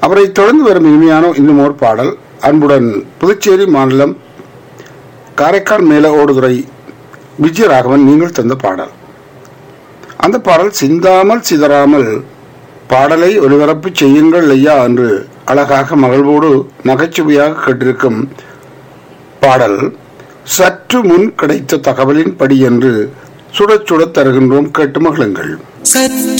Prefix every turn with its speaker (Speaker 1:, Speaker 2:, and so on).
Speaker 1: அவரை தொடர்ந்து வரும் இனிமையான இன்னும் ஒரு பாடல் அன்புடன் புதுச்சேரி மாநிலம் காரைக்கால் மேல ஓடுதுறை விஜயராகவன் நீங்கள் தந்த பாடல். அந்த பாடல் சிந்தாமல் சிதறாமல் பாடலை ஒலிபரப்பு செய்யுங்கள் ஐயா என்று அழகாக மகிழ்வோடு நகைச்சுவையாக கேட்டிருக்கும் பாடல். சற்று முன் கிடைத்த தகவலின் படி என்று சுட சுட தருகின்றோம், கேட்டு மகிழுங்கள்.
Speaker 2: சற்று